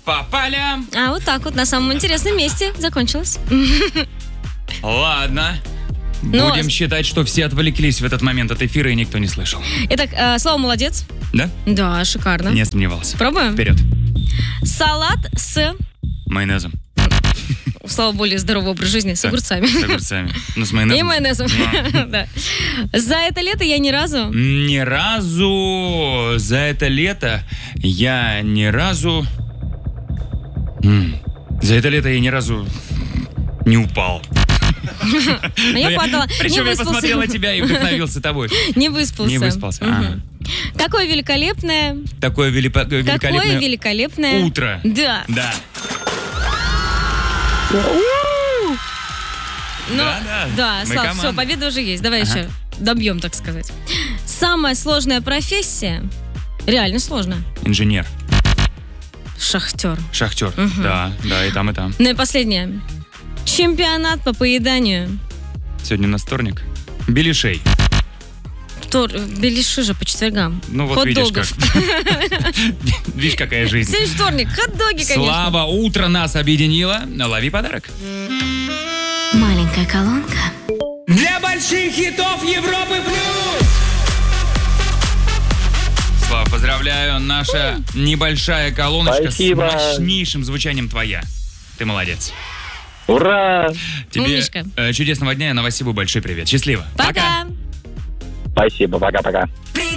Попали. А вот так вот, на самом интересном месте закончилось. Ладно. Но- Будем считать, что все отвлеклись в этот момент от эфира, и никто не слышал. Итак, Слава молодец. Да? Да, шикарно. Не сомневался. Пробуем? Вперед. Салат с... Майонезом. У Славы более здоровый образ жизни, с Да, огурцами. С огурцами. Ну, с майонезом. И майонезом. Да. За это лето я ни разу... Ни разу за это лето я ни разу... За это лето я ни разу не упал. А я падала. Причем Не я посмотрел на выспался. тебя и вдохновился тобой. Не выспался. Не выспался. Мгм. Ага. Какое великолепное... Такое Какое великолепное великолепное... утро. Да. Да. Ну, да, Мы Слав, команда. все, победа уже есть. Давай Ага. еще добьем, так сказать. Самая сложная профессия, реально сложно, Инженер. шахтер. Шахтер. Мгм. Да, и там, и там. Ну и последнее. Чемпионат по поеданию. Сегодня у нас вторник. Беляшей. Беляши же по четвергам. Ну вот видишь как. Хот-догов. Видишь, какая жизнь. Сегодня вторник, хот-доги, конечно. Слава, утро нас объединило. Лови подарок. Маленькая колонка. Для больших хитов Европы плюс! Слава, поздравляю. Наша небольшая колоночка Спасибо. с мощнейшим звучанием твоя. Ты молодец. Ура! Тебе Умничка. чудесного дня. Я Новосибу большой привет. Счастливо. Пока. Спасибо, пока-пока. Привет!